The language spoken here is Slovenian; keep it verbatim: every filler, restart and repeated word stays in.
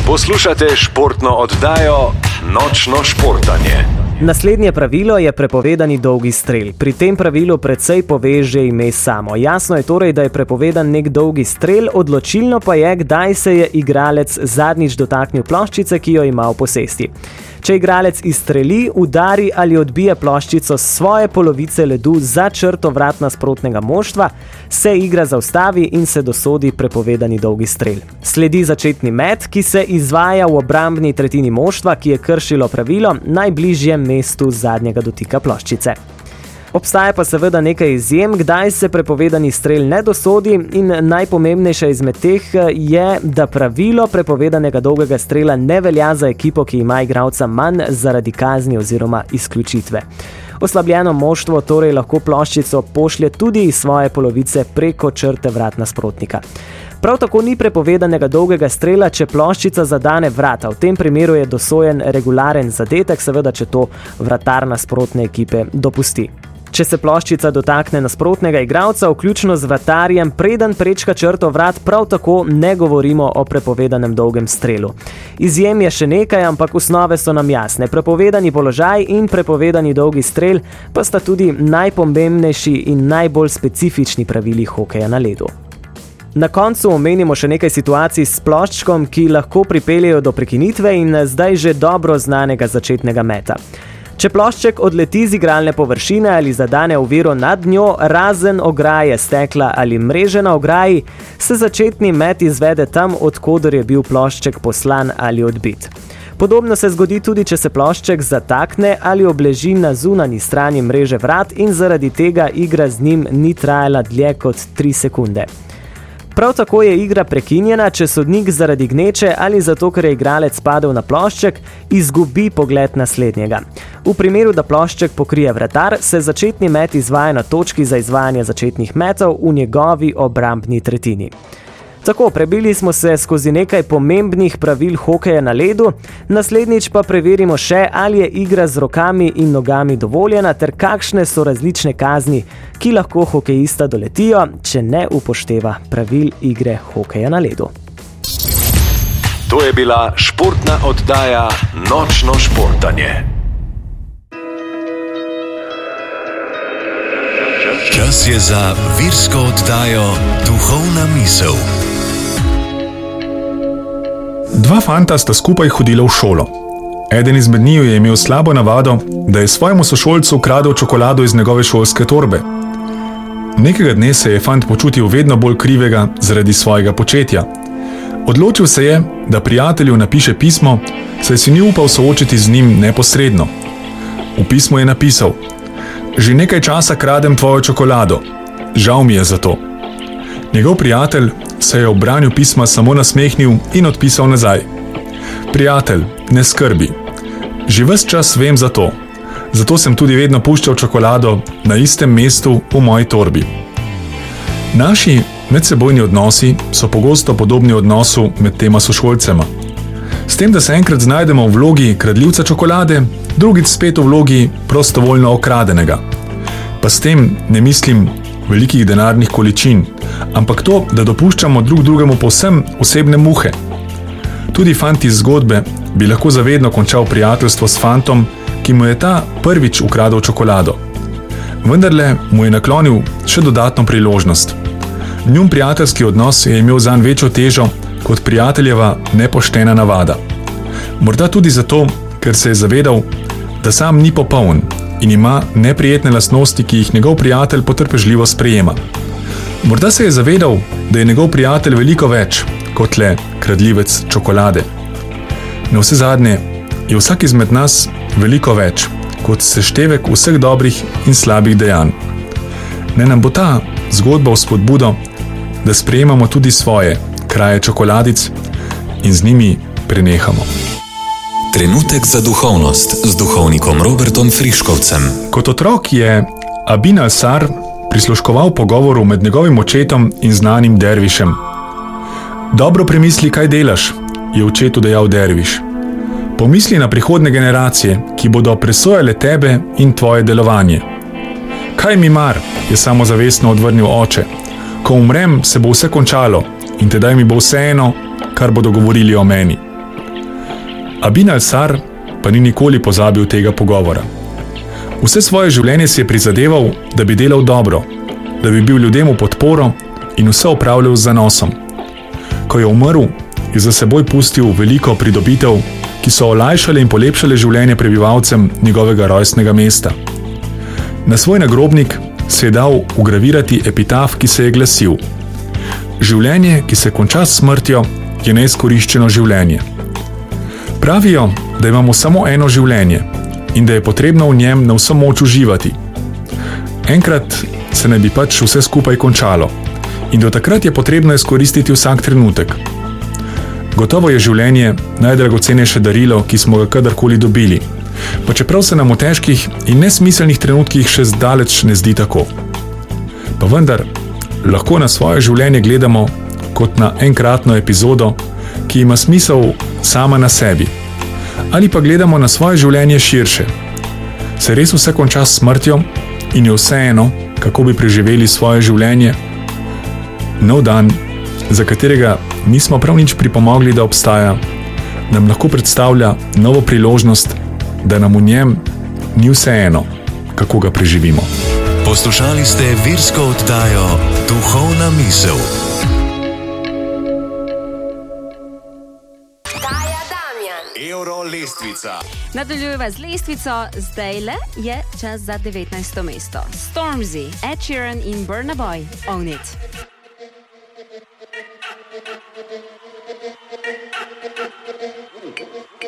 Poslušate športno oddajo Nočno športanje. Naslednje pravilo je prepovedani dolgi strel. Pri tem pravilu precej pove že ime samo. Jasno je torej, da je prepovedan nek dolgi strel, odločilno pa je, kdaj se je igralec zadnjič dotaknil ploščice, ki jo ima v posesti. Če igralec izstreli, udari ali odbije ploščico s svoje polovice ledu za črto vrat nasprotnega moštva, se igra zaustavi in se dosodi prepovedani dolgi strel. Sledi začetni met, ki se izvaja v obrambni tretjini moštva, ki je kršilo pravilo, najbližjem mestu zadnjega dotika ploščice. Obstaja pa seveda nekaj izjem, kdaj se prepovedani strel ne dosodi, in najpomembnejša izmed teh je, da pravilo prepovedanega dolgega strela ne velja za ekipo, ki ima igralca manj zaradi kazni oziroma izključitve. Oslabljeno moštvo torej lahko ploščico pošlje tudi iz svoje polovice preko črte vrat nasprotnika. Prav tako ni prepovedanega dolgega strela, če ploščica zadane vrata. V tem primeru je dosojen regularen zadetek, seveda če to vratar nasprotne ekipe dopusti. Če se ploščica dotakne nasprotnega igralca, vključno z vratarjem, preden prečka črto vrat, prav tako ne govorimo o prepovedanem dolgem strelu. Izjem je še nekaj, ampak osnove so nam jasne. Prepovedani položaj in prepovedani dolgi strel pa sta tudi najpomembnejši in najbolj specifični pravili hokeja na ledu. Na koncu omenimo še nekaj situacij s ploščkom, ki lahko pripeljejo do prekinitve in zdaj že dobro znanega začetnega meta. Če plošček odleti z igralne površine ali zadane oviro nad njo, razen ograje, stekla ali mreže na ograji, se začetni met izvede tam, od koder je bil plošček poslan ali odbit. Podobno se zgodi tudi, če se plošček zatakne ali obleži na zunanji strani mreže vrat in zaradi tega igra z njim ni trajala dlje kot tri sekunde. Prav tako je igra prekinjena, če sodnik zaradi gneče ali zato, ker je igralec padel na plošček, izgubi pogled naslednjega. V primeru, da plošček pokrije vratar, se začetni met izvaja na točki za izvajanje začetnih metov v njegovi obrambni tretjini. Tako, prebili smo se skozi nekaj pomembnih pravil hokeja na ledu, naslednjič pa preverimo še, ali je igra z rokami in nogami dovoljena ter kakšne so različne kazni, ki lahko hokejista doletijo, če ne upošteva pravil igre hokeja na ledu. To je bila športna oddaja Nočno športanje. Čas je za virsko oddajo Duhovna misel. Dva fanta sta skupaj hodila v šolo. Eden izmed njiju je imel slabo navado, da je svojemu sošolcu ukradel čokolado iz njegove šolske torbe. Nekega dne se je fant počutil vedno bolj krivega zaradi svojega početja. Odločil se je, da prijatelju napiše pismo, saj si ni upal soočiti z njim neposredno. V pismu je napisal: Že nekaj časa kradem tvojo čokolado. Žal mi je za to. Njegov prijatelj se je ob branju pisma samo nasmehnil in odpisal nazaj: Prijatelj, ne skrbi. Že ves čas vem za to. Zato sem tudi vedno puščal čokolado na istem mestu v moji torbi. Naši medsebojni odnosi so pogosto podobni odnosu med tema sošolcema. S tem, da se enkrat znajdemo v vlogi kradljivca čokolade, drugič spet v vlogi prostovoljno okradenega. Pa s tem ne mislim velikih denarnih količin, ampak to, da dopuščamo drug drugemu povsem osebne muhe. Tudi fant iz zgodbe bi lahko zavedno končal prijateljstvo s fantom, ki mu je ta prvič ukradel čokolado. Vendarle mu je naklonil še dodatno priložnost. Njun prijateljski odnos je imel zanj večjo težo kot prijateljeva nepoštena navada. Morda tudi zato, ker se je zavedal, da sam ni popoln in ima neprijetne lastnosti, ki jih njegov prijatelj potrpežljivo sprejema. Morda se je zavedal, da je njegov prijatelj veliko več kot le kradljivec čokolade. Na vse zadnje je vsak izmed nas veliko več kot seštevek vseh dobrih in slabih dejanj. Ne nam bo ta zgodba v spodbudo, da sprejemamo tudi svoje kraje čokoladic in z njimi prenehamo. Trenutek za duhovnost z duhovnikom Robertom Friškovcem. Kot otrok je Abin Al-Sar prisluškoval pogovoru med njegovim očetom in znanim dervišem. Dobro premisli, kaj delaš, je očetu dejal derviš. Pomisli na prihodne generacije, ki bodo presojale tebe in tvoje delovanje. Kaj mi mar, je samozavestno odvrnil oče. Ko umrem, se bo vse končalo in tedaj mi bo vseeno, kar bodo govorili o meni. Abin al-Sar pa ni nikoli pozabil tega pogovora. Vse svoje življenje si je prizadeval, da bi delal dobro, da bi bil ljudem v podporo in vse opravljal z zanosom. Ko je umrl, je za seboj pustil veliko pridobitev, ki so olajšale in polepšale življenje prebivalcem njegovega rojstnega mesta. Na svoj nagrobnik se je dal vgravirati epitaf, ki se je glasil: Življenje, ki se konča s smrtjo, je neizkoriščeno življenje. Pravijo, da imamo samo eno življenje in da je potrebno v njem na vso moč uživati. Enkrat se ne bi pač vse skupaj končalo in do takrat je potrebno izkoristiti vsak trenutek. Gotovo je življenje najdragocenejše darilo, ki smo ga kadarkoli dobili, pa čeprav se nam v težkih in nesmiselnih trenutkih še zdaleč ne zdi tako. Pa vendar, lahko na svoje življenje gledamo kot na enkratno epizodo, ki ima smisel sama na sebi. Ali pa gledamo na svoje življenje širše. Se res vse konča s smrtjo in je vseeno, kako bi preživeli svoje življenje? Nov dan, za katerega nismo prav nič pripomogli, da obstaja, nam lahko predstavlja novo priložnost, da nam v njem ni vseeno, kako ga preživimo. Poslušali ste virsko oddajo Duhovna misel. Euro lestvica. Nadaljujeva z lestvico, zdajle je čas za devetnajsto mesto. Stormzy, Ed Sheeran in Burna Boy, Own It.